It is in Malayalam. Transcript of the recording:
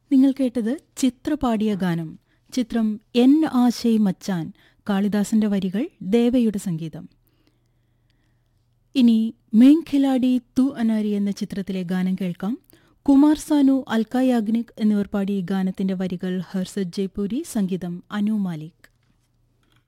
നിങ്ങൾ കേട്ടത് ചിത്ര പാടിയ ഗാനം. ചിത്രം എൻ ആശൈ മച്ചാൻ. കാളിദാസന്റെ വരികൾ, ദേവയുടെ സംഗീതം. ഇനി മെയിൻ ഖിലാഡി തു അനാരി എന്ന ചിത്രത്തിലെ ഗാനം കേൾക്കാം. കുമാർ സാനു, അൽക്ക യാഗ്നിക് എന്നിവർ പാടിയ ഗാനത്തിന്റെ വരികൾ ഹർഷദ് ജയ്പൂരി, സംഗീതം അനു മാലിക്.